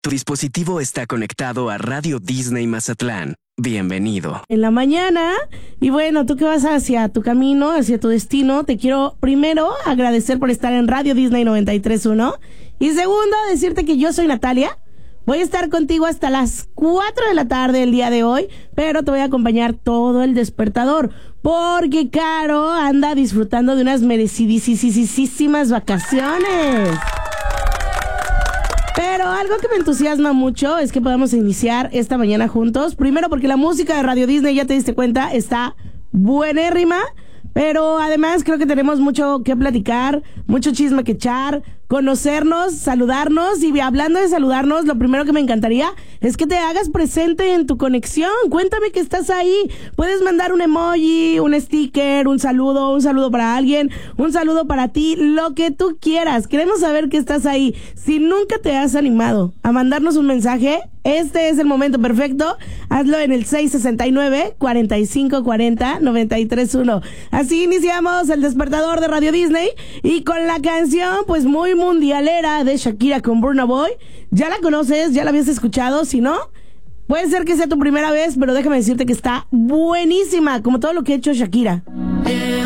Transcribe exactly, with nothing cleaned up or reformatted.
Tu dispositivo está conectado a Radio Disney Mazatlán. Bienvenido. En la mañana, y bueno, tú que vas hacia tu camino, hacia tu destino, te quiero primero agradecer por estar en Radio Disney noventa y tres punto uno y segundo, decirte que yo soy Natalia. Voy a estar contigo hasta las cuatro de la tarde el día de hoy, pero te voy a acompañar todo el despertador, porque Caro anda disfrutando de unas merecidísimas vacaciones. Pero algo que me entusiasma mucho es que podamos iniciar esta mañana juntos. Primero porque la música de Radio Disney, ya te diste cuenta, está buenérrima. Pero además creo que tenemos mucho que platicar, mucho chisme que echar, conocernos, saludarnos. Y hablando de saludarnos, lo primero que me encantaría es que te hagas presente en tu conexión. Cuéntame que estás ahí. Puedes mandar un emoji, un sticker, un saludo, un saludo para alguien, un saludo para ti, lo que tú quieras. Queremos saber que estás ahí. Si nunca te has animado a mandarnos un mensaje, este es el momento perfecto. Hazlo en el seis sesenta y nueve, cuarenta y cinco cuarenta, noventa y tres uno. Así iniciamos el despertador de Radio Disney y con la canción pues muy mundialera de Shakira con Burna Boy. Ya la conoces, ya la habías escuchado. Si no, puede ser que sea tu primera vez, pero déjame decirte que está buenísima, como todo lo que ha hecho Shakira.